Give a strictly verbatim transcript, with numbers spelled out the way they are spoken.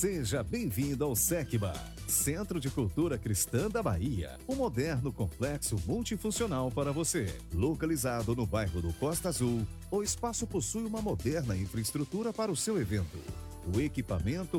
Seja bem-vindo ao SECBA, Centro de Cultura Cristã da Bahia, um moderno complexo multifuncional para você. Localizado no bairro do Costa Azul, o espaço possui uma moderna infraestrutura para o seu evento. O equipamento